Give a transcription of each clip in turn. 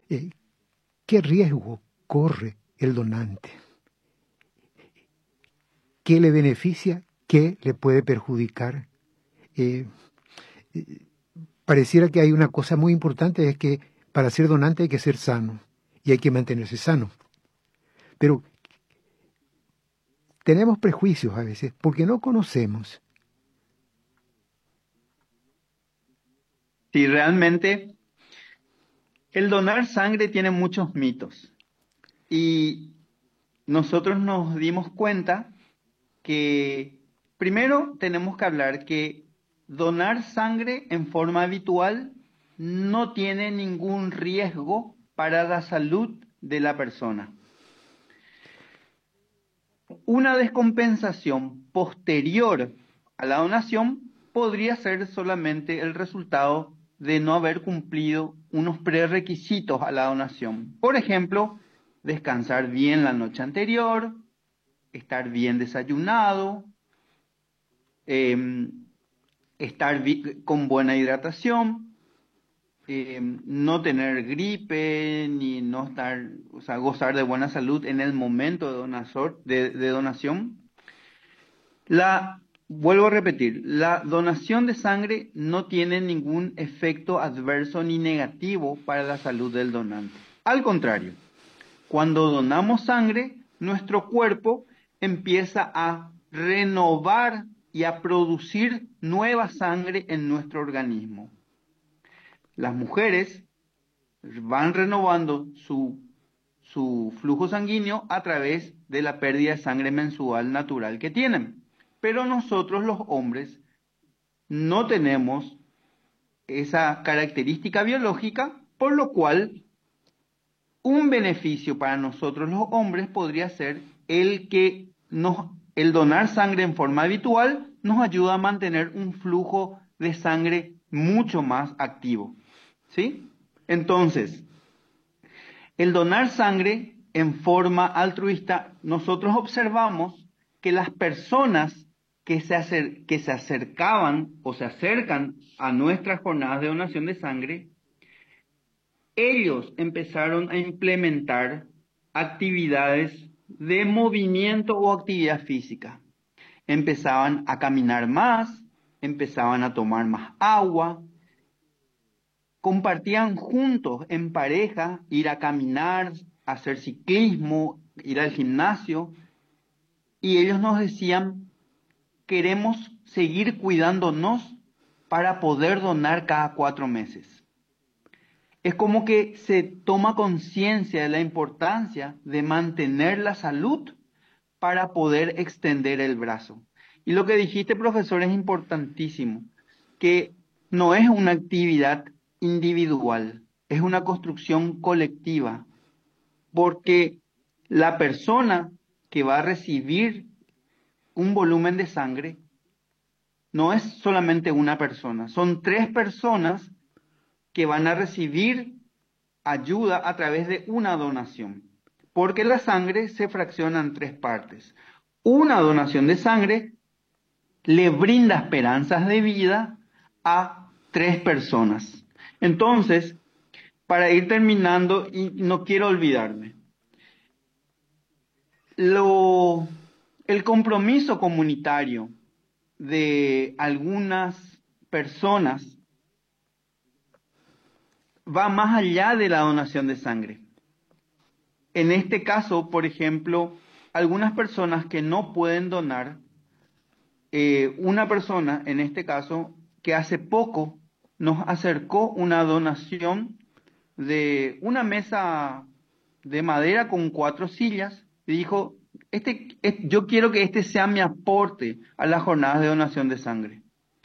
Eh, ¿Qué riesgo corre el donante? ¿Qué le beneficia? ¿Qué le puede perjudicar? Eh, Pareciera que hay una cosa muy importante, es que para ser donante hay que ser sano y hay que mantenerse sano. Pero tenemos prejuicios a veces porque no conocemos. Sí, realmente el donar sangre tiene muchos mitos y nosotros nos dimos cuenta que primero tenemos que hablar que donar sangre en forma habitual no tiene ningún riesgo para la salud de la persona. Una descompensación posterior a la donación podría ser solamente el resultado de no haber cumplido unos prerequisitos a la donación. Por ejemplo, descansar bien la noche anterior, estar bien desayunado, em, con buena hidratación, no tener gripe, ni no estar, o sea, gozar de buena salud en el momento de donación. Vuelvo a repetir, la donación de sangre no tiene ningún efecto adverso ni negativo para la salud del donante. Al contrario, cuando donamos sangre, nuestro cuerpo empieza a renovar y a producir nueva sangre en nuestro organismo. Las mujeres van renovando su flujo sanguíneo a través de la pérdida de sangre mensual natural que tienen. Pero nosotros los hombres no tenemos esa característica biológica, por lo cual un beneficio para nosotros los hombres podría ser el donar sangre en forma habitual nos ayuda a mantener un flujo de sangre mucho más activo. ¿Sí? Entonces, el donar sangre en forma altruista, nosotros observamos que las personas que se acercaban o se acercan a nuestras jornadas de donación de sangre, ellos empezaron a implementar actividades de movimiento o actividad física. Empezaban a caminar más, empezaban a tomar más agua, compartían juntos en pareja ir a caminar, hacer ciclismo, ir al gimnasio, y ellos nos decían, queremos seguir cuidándonos para poder donar cada 4 meses. Es como que se toma conciencia de la importancia de mantener la salud para poder extender el brazo. Y lo que dijiste, profesor, es importantísimo, que no es una actividad individual, es una construcción colectiva, porque la persona que va a recibir un volumen de sangre no es solamente una persona, son 3 personas que van a recibir ayuda a través de una donación, porque la sangre se fracciona en 3 partes. Una donación de sangre le brinda esperanzas de vida a 3 personas. Entonces, para ir terminando, y no quiero olvidarme, el compromiso comunitario de algunas personas va más allá de la donación de sangre. En este caso, por ejemplo, algunas personas que no pueden donar, una persona, en este caso, que hace poco nos acercó una donación de una mesa de madera con 4 sillas y dijo, yo quiero que este sea mi aporte a las jornadas de donación de sangre.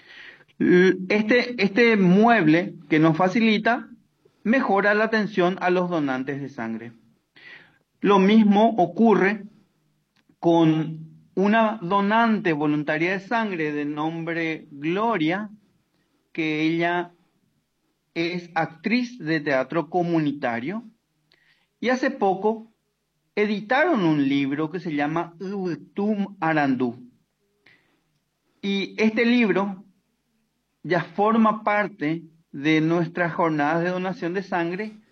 Este mueble que nos facilita mejora la atención a los donantes de sangre. Lo mismo ocurre con una donante voluntaria de sangre de nombre Gloria, que ella es actriz de teatro comunitario, y hace poco editaron un libro que se llama Utum Arandú. Y este libro ya forma parte de nuestras jornadas de donación de sangre